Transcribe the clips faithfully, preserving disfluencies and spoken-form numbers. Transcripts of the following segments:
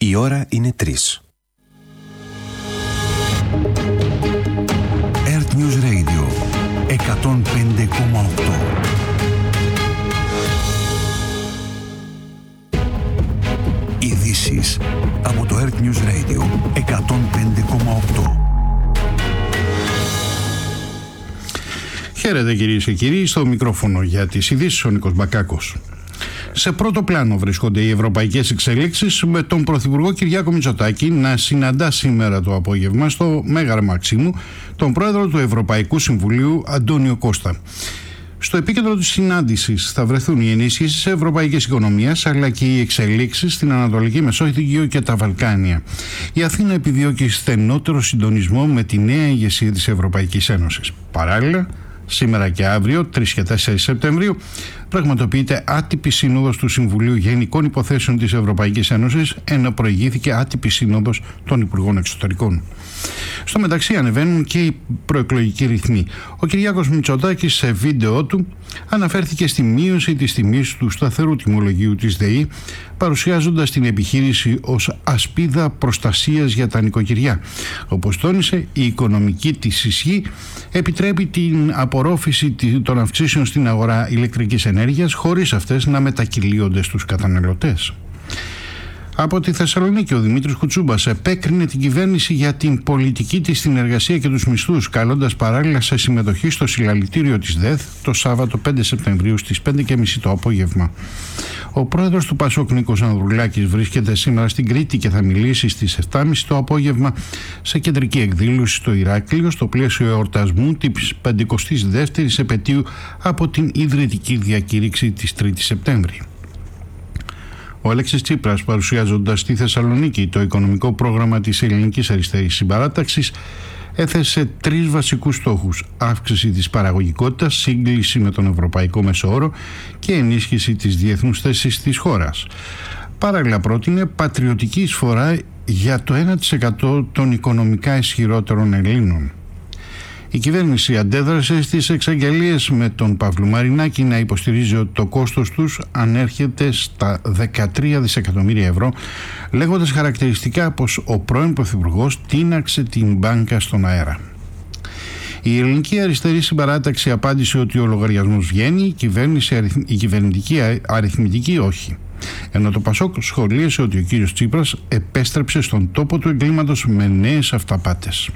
Η ώρα είναι τρεις. Earth News Radio εκατόν πέντε κόμμα οκτώ. Ειδήσεις από το Earth News Radio εκατόν πέντε κόμμα οκτώ. Χαίρετε κυρίες και κύριοι, στο μικρόφωνο για τις ειδήσεις ο Νίκος Μπακάκος. Σε πρώτο πλάνο βρίσκονται οι ευρωπαϊκές εξελίξεις, με τον Πρωθυπουργό Κυριάκο Μητσοτάκη να συναντά σήμερα το απόγευμα στο Μέγαρο Μαξίμου τον Πρόεδρο του Ευρωπαϊκού Συμβουλίου Αντώνιο Κώστα. Στο επίκεντρο της συνάντησης θα βρεθούν οι ενίσχυσεις της ευρωπαϊκής οικονομίας, αλλά και οι εξελίξεις στην Ανατολική Μεσόγειο και τα Βαλκάνια. Η Αθήνα επιδιώκει στενότερο συντονισμό με τη νέα ηγεσία της Ευρωπαϊκής Ένωσης. Παράλληλα, σήμερα και αύριο, τρεις και τέσσερις Σεπτεμβρίου, πραγματοποιείται άτυπη σύνοδος του Συμβουλίου Γενικών Υποθέσεων της Ευρωπαϊκής Ένωσης, ενώ προηγήθηκε άτυπη σύνοδος των Υπουργών Εξωτερικών. Στο μεταξύ ανεβαίνουν και οι προεκλογικοί ρυθμοί. Ο Κυριάκος Μητσοτάκης σε βίντεο του αναφέρθηκε στη μείωση της τιμής του σταθερού τιμολογίου της ΔΕΗ, παρουσιάζοντας την επιχείρηση ως ασπίδα προστασίας για τα νοικοκυριά. Όπως τόνισε, η οικονομική της ισχύ επιτρέπει την απορρόφηση των αυξήσεων στην αγορά ηλεκτρικής ενέργειας, χωρίς αυτές να μετακυλίονται στους καταναλωτές. Από τη Θεσσαλονίκη, ο Δημήτρης Κουτσούμπας επέκρινε την κυβέρνηση για την πολιτική της στην εργασία και τους μισθούς, καλώντας παράλληλα σε συμμετοχή στο συλλαλητήριο της ΔΕΘ το Σάββατο πέντε Σεπτεμβρίου στις πέντε και μισή το απόγευμα. Ο πρόεδρος του Πασόκ, Νίκος Ανδρουλάκης, βρίσκεται σήμερα στην Κρήτη και θα μιλήσει στις επτά και μισή το απόγευμα σε κεντρική εκδήλωση στο Ηράκλειο, στο πλαίσιο εορτασμού της πενηκοστής δεύτερης επετείου από την ιδρυτική διακήρυξη της τρίτης Σεπτέμβρη. Ο Αλέξης Τσίπρας, παρουσιάζοντας στη Θεσσαλονίκη το οικονομικό πρόγραμμα της Ελληνικής Αριστερής Συμπαράταξης, έθεσε τρεις βασικούς στόχους: αύξηση της παραγωγικότητας, σύγκληση με τον ευρωπαϊκό μεσόωρο και ενίσχυση της διεθνούς θέσης της χώρας. Παράλληλα πρότεινε πατριωτική εισφορά για το ένα τοις εκατό των οικονομικά ισχυρότερων Ελλήνων. Η κυβέρνηση αντέδρασε στις εξαγγελίες με τον Παύλο Μαρινάκη να υποστηρίζει ότι το κόστος τους ανέρχεται στα δεκατρία δισεκατομμύρια ευρώ, λέγοντας χαρακτηριστικά πως ο πρώην Πρωθυπουργός τίναξε την μπάνκα στον αέρα. Η Ελληνική Αριστερή Συμπαράταξη απάντησε ότι ο λογαριασμός βγαίνει, η, κυβέρνηση, η κυβερνητική αριθμητική όχι. Ενώ το Πασόκ σχολίασε ότι ο κύριος Τσίπρας επέστρεψε στον τόπο του εγκλήματος με νέες αυταπάτες.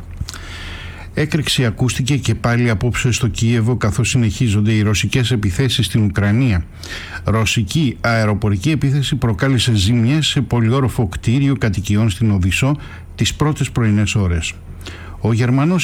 Έκρηξη ακούστηκε και πάλι απόψε στο Κίεβο, καθώς συνεχίζονται οι ρωσικές επιθέσεις στην Ουκρανία. Ρωσική αεροπορική επίθεση προκάλεσε ζημιές σε πολυόροφο κτίριο κατοικιών στην Οδυσσό τις πρώτες πρωινές ώρες. Ο Γερμανός